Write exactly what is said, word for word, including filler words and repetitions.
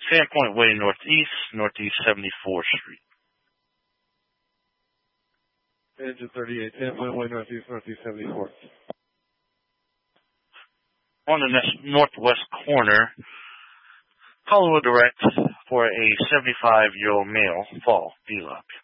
Sandpoint Way Northeast, Northeast seventy-fourth Street. Engine thirty-eight, Sandpoint Way Northeast, Northeast seventy-fourth. On the next northwest corner, Hollywood Direct for a seventy-five-year-old male fall D-Lock.